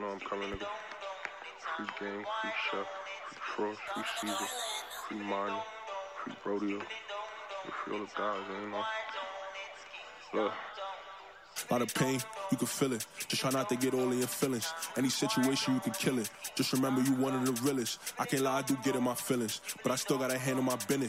know I'm coming, nigga. Free Game, free Chef, free Frost, free Caesar, free Martin, free Rodeo, free all the guys, you know. Look. A lot of pain, you can feel it. Just try not to get all in your feelings. Any situation, you can kill it. Just remember you one of the realest. I can't lie, I do get in my feelings, but I still gotta handle my business.